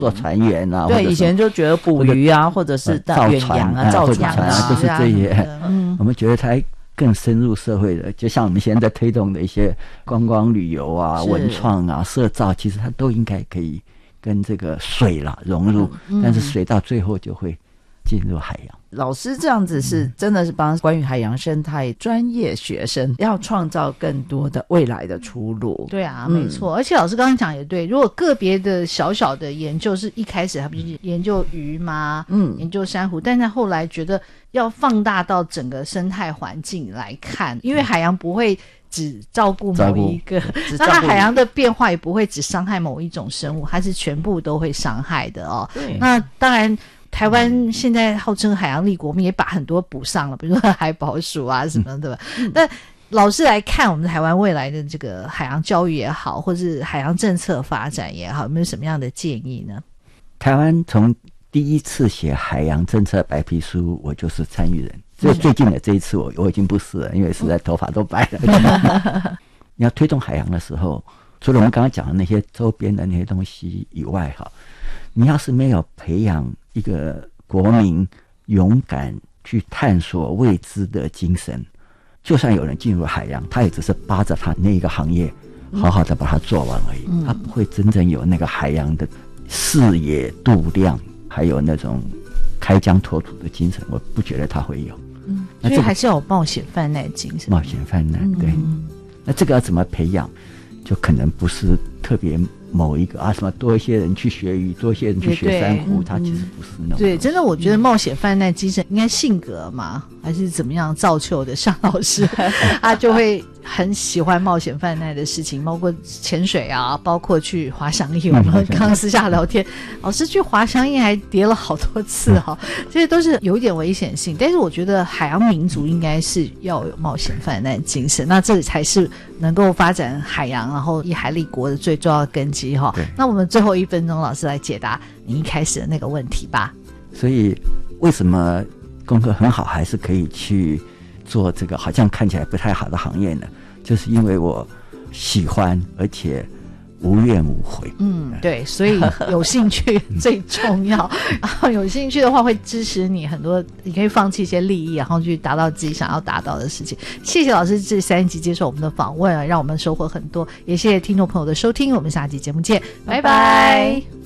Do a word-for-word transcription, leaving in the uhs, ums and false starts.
做船员啊， 对，以前就觉得捕鱼啊，或者是远洋啊、造船啊， 就是这些。嗯，我们觉得才更深入社会的，就像我们现在推动的一些观光旅游啊、文创啊、社造，其实它都应该可以跟这个水啦融入，嗯、但是水到最后就会进入海洋。 老师这样子是真的是帮关于海洋生态专业学生要创造更多的未来的出路。 对啊，没错。嗯、而且老师刚刚讲也对，如果个别的小小的研究是一开始他不是研究鱼吗？嗯，研究珊瑚，但是后来觉得要放大到整个生态环境来看，因为海洋不会只照顾某一个，那它海洋的变化也不会只伤害某一种生物，它是全部都会伤害的哦。那当然台湾现在号称海洋立国，我们也把很多补上了，比如说海保署啊什么的。那、嗯、老师来看我们台湾未来的这个海洋教育也好，或是海洋政策发展也好，有没有什么样的建议呢？ 台湾从第一次写海洋政策白皮书，我就是参与人。所以最近的这一次我我已经不是了，因为实在头发都白了。你要推动海洋的时候，除了我们刚刚讲的那些周边的那些东西以外，哈，你要是没有培养一个国民勇敢去探索未知的精神，就算有人进入海洋，他也只是扒着他那一个行业好好的把它做完而已，嗯、他不会真正有那个海洋的视野度量，还有那种开疆拓土的精神，我不觉得他会有。 嗯，所以还是要有冒险犯难精神。 冒险犯难，对。嗯、那这个要怎么培养，就可能不是特别某一个啊，什么多一些人去学鱼，多一些人去学珊瑚，它其实不是那种。 对，真的，我觉得冒险犯难精神应该性格嘛，还是怎么样造就的？向老师他就会很喜欢冒险犯难的事情，包括潜水啊，包括去滑翔翼。我们刚刚私下聊天，老师去滑翔翼还跌了好多次哈、哦，这些都是有一点危险性。但是我觉得海洋民族应该是要有冒险犯难精神，那这才是能够发展海洋，然后以海立国的最重要的根基哈。那我们最后一分钟，老师来解答你一开始的那个问题吧。 所以为什么功课很好还是可以去做这个好像看起来不太好的行业呢？就是因为我喜欢，而且无怨无悔。 嗯，对，所以有兴趣最重要。然后有兴趣的话会支持你很多，你可以放弃一些利益，然后去达到自己想要达到的事情。谢谢老师这三集接受我们的访问，让我们收获很多，也谢谢听众朋友的收听，我们下集节目见，拜拜。